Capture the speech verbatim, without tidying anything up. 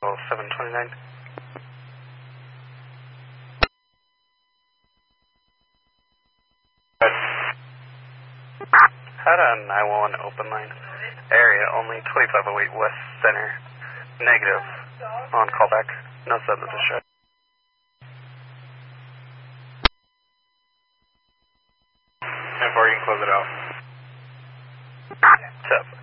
seven twenty-nine. Had a nine one one open line. Area only twenty-five oh eight West Center. Negative. On callback. No sub of distress. ten four, you can close it out. Tip.